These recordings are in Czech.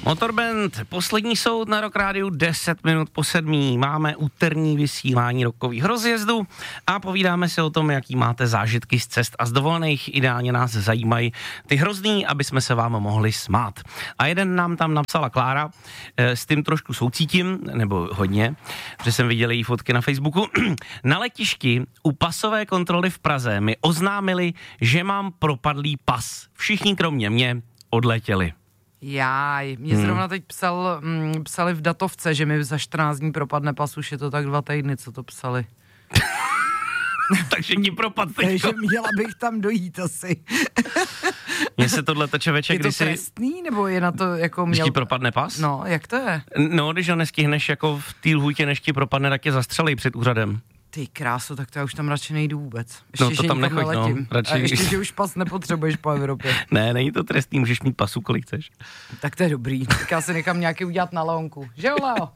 Motorband, poslední soud na Rock Rádiu, 10 minut po 7. Máme úterní vysílání rokových rozjezdů a povídáme si o tom, jaký máte zážitky z cest a z dovolených. Ideálně nás zajímají ty hrozný, aby jsme se vám mohli smát. A jeden nám tam napsala Klára, s tím trošku soucítím, nebo hodně, že jsem viděl její fotky na Facebooku. Na letišti u pasové kontroly v Praze mi oznámili, že mám propadlý pas. Všichni kromě mě odletěli. Mě zrovna teď psali v datovce, že mi za 14 dní propadne pas, už je to tak 2 týdny, co to psali. Takže ti propad teďko. Takže měla bych tam dojít asi. Mně se tohle člověče, je to trestný, nebo je na to jako Když ti propadne pas? No, jak to je? No, když ho nestihneš jako v té lhůtě, než ti propadne, tak je zastřelej před úřadem. Ty kráso, tak to já už tam radši nejdu vůbec. Ještě, no to tam nechoď, no. Radši... A ještě, že už pas nepotřebuješ po Evropě. Ne, není to trestný, můžeš mít pasu, kolik chceš. Tak to je dobrý, tak já se nechám nějaký udělat na Leonku. Že jo, Leo?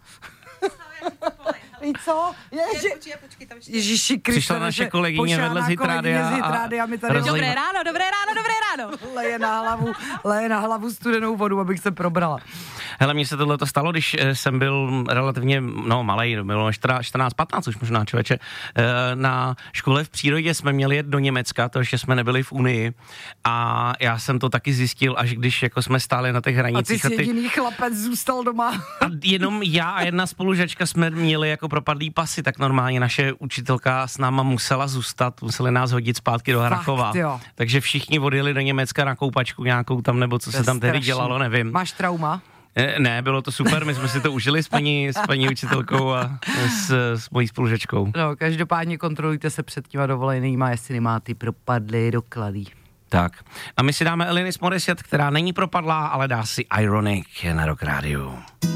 Co? Ježiši Kriste. Přišla naše kolegyně vedle z Hitrádia. Dobré ráno. Leje na hlavu studenou vodu, abych se probrala. Hele, mně se tohleto stalo, když jsem byl relativně, malej, bylo 14-15 už možná, člověče. Na škole v přírodě jsme měli jet do Německa, to ještě jsme nebyli v Unii. A já jsem to taky zjistil, až když jako jsme stáli na těch hranicích. A ty jsi jediný chlapec zůstal doma. A jenom já a jedna spolužačka jsme měli jako propadlý pasy, tak normálně naše učitelka s náma musela zůstat, museli nás hodit zpátky do Hrachova. Takže všichni odjeli do Německa na koupačku nějakou tam, nebo co se tam tehdy dělalo, nevím. Máš trauma? Ne, bylo to super, my jsme si to užili s paní učitelkou a s mojí spolužačkou. No, každopádně kontrolujte se před těma dovolenýma, jestli nemá ty propadlé doklady. Tak. A my si dáme Alanis Morissette, která není propadlá, ale dá si Ironic na Rock Rádiu.